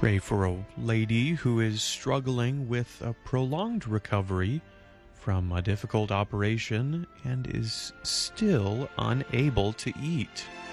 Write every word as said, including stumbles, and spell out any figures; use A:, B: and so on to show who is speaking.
A: Pray for a lady who is struggling with a prolonged recovery from a difficult operation and is still unable to eat.